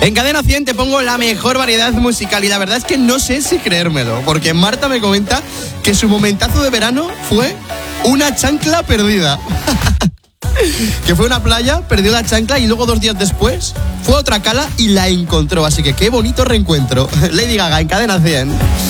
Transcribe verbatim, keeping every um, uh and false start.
En Cadena cien te pongo la mejor variedad musical y la verdad es que no sé si creérmelo, porque Marta me comenta que su momentazo de verano fue una chancla perdida. Que fue a una playa, perdió la chancla y luego dos días después fue a otra cala y la encontró. Así que qué bonito reencuentro. Lady Gaga en Cadena cien.